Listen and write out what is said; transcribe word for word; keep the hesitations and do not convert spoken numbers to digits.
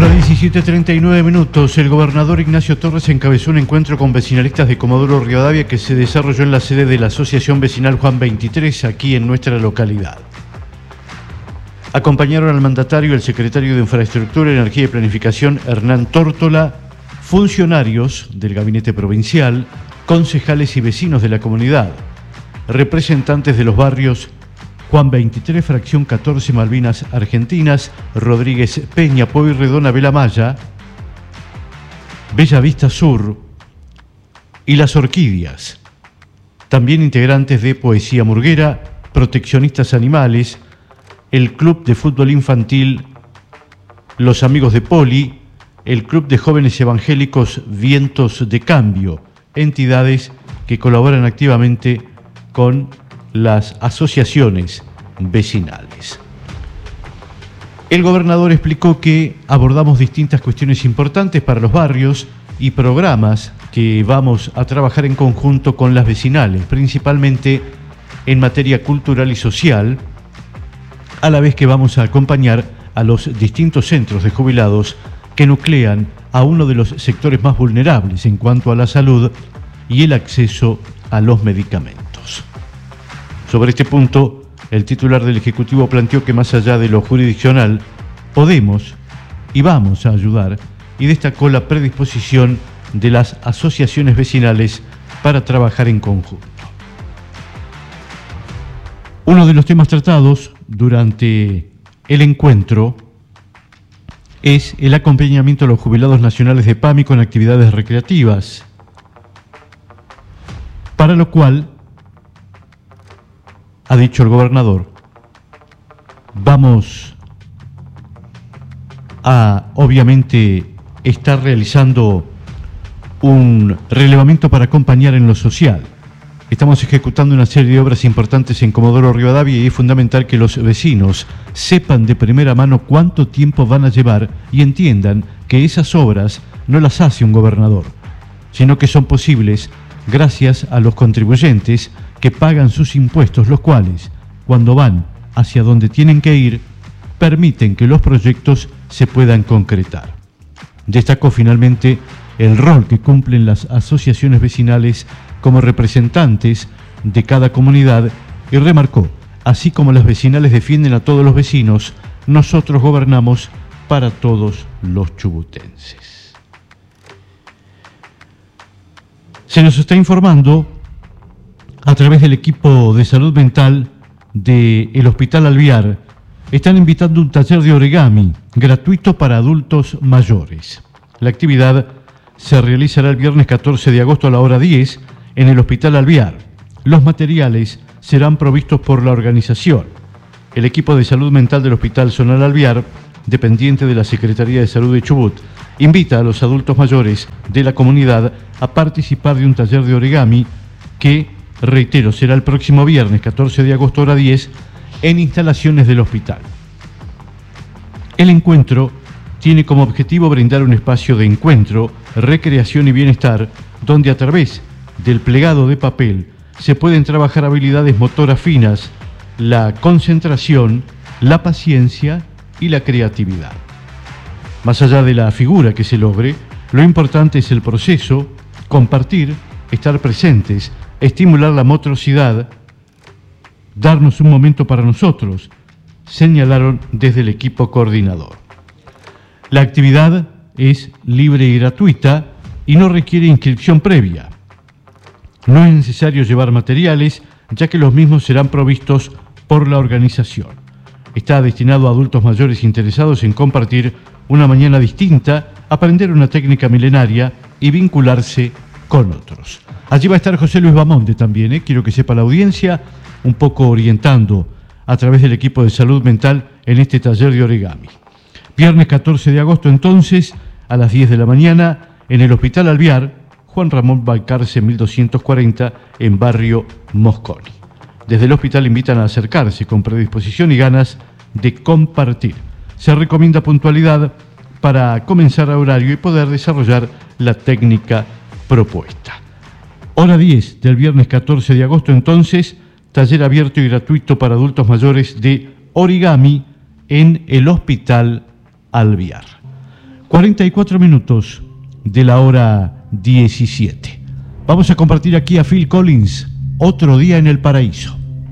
Hora diecisiete treinta y nueve minutos. El gobernador Ignacio Torres encabezó un encuentro con vecinalistas de Comodoro Rivadavia que se desarrolló en la sede de la Asociación Vecinal Juan veintitrés, aquí en nuestra localidad. Acompañaron al mandatario el secretario de Infraestructura, Energía y Planificación, Hernán Tórtola, funcionarios del gabinete provincial, concejales y vecinos de la comunidad, representantes de los barrios Juan veintitrés, Fracción catorce, Malvinas Argentinas, Rodríguez Peña, Pueyrredón, Abel Amaya, Bella Vista Sur y Las Orquídeas. También integrantes de Poesía Murguera, Proteccionistas Animales, el Club de Fútbol Infantil Los Amigos de Poli, el Club de Jóvenes Evangélicos Vientos de Cambio, entidades que colaboran activamente con las asociaciones vecinales. El gobernador explicó que abordamos distintas cuestiones importantes para los barrios y programas que vamos a trabajar en conjunto con las vecinales, principalmente en materia cultural y social, a la vez que vamos a acompañar a los distintos centros de jubilados que nuclean a uno de los sectores más vulnerables en cuanto a la salud y el acceso a los medicamentos. Sobre este punto, el titular del Ejecutivo planteó que más allá de lo jurisdiccional, podemos y vamos a ayudar, y destacó la predisposición de las asociaciones vecinales para trabajar en conjunto. Uno de los temas tratados durante el encuentro es el acompañamiento a los jubilados nacionales de PAMI con actividades recreativas, para lo cual, ha dicho el gobernador, vamos a, obviamente, estar realizando un relevamiento para acompañar en lo social. Estamos ejecutando una serie de obras importantes en Comodoro Rivadavia y es fundamental que los vecinos sepan de primera mano cuánto tiempo van a llevar y entiendan que esas obras no las hace un gobernador, sino que son posibles gracias a los contribuyentes que pagan sus impuestos, los cuales, cuando van hacia donde tienen que ir, permiten que los proyectos se puedan concretar. Destacó finalmente el rol que cumplen las asociaciones vecinales como representantes de cada comunidad y remarcó, así como las vecinales defienden a todos los vecinos, nosotros gobernamos para todos los chubutenses. Se nos está informando a través del equipo de salud mental del Hospital Alvear, están invitando un taller de origami gratuito para adultos mayores. La actividad se realizará el viernes catorce de agosto a la hora diez en el Hospital Alvear. Los materiales serán provistos por la organización. El equipo de salud mental del Hospital Zonal Alvear, dependiente de la Secretaría de Salud de Chubut, invita a los adultos mayores de la comunidad a participar de un taller de origami que, reitero, será el próximo viernes catorce de agosto hora diez en instalaciones del hospital. El encuentro tiene como objetivo brindar un espacio de encuentro, recreación y bienestar, donde a través del plegado de papel se pueden trabajar habilidades motoras finas, la concentración, la paciencia y la creatividad. Más allá de la figura que se logre, lo importante es el proceso, compartir, estar presentes, estimular la motricidad, darnos un momento para nosotros, señalaron desde el equipo coordinador. La actividad es libre y gratuita y no requiere inscripción previa. No es necesario llevar materiales, ya que los mismos serán provistos por la organización. Está destinado a adultos mayores interesados en compartir una mañana distinta, aprender una técnica milenaria y vincularse con otros. Allí va a estar José Luis Bamonte también, ¿eh? Quiero que sepa la audiencia, un poco orientando a través del equipo de salud mental en este taller de origami. Viernes catorce de agosto entonces, a las diez de la mañana, en el Hospital Alvear, Juan Ramón Balcarce mil doscientos cuarenta, en barrio Mosconi. Desde el hospital invitan a acercarse con predisposición y ganas de compartir. Se recomienda puntualidad para comenzar a horario y poder desarrollar la técnica propuesta. Hora diez del viernes catorce de agosto, entonces, taller abierto y gratuito para adultos mayores de origami en el Hospital Alvear. cuarenta y cuatro minutos de la hora diecisiete. Vamos a compartir aquí a Phil Collins, Otro día en el paraíso.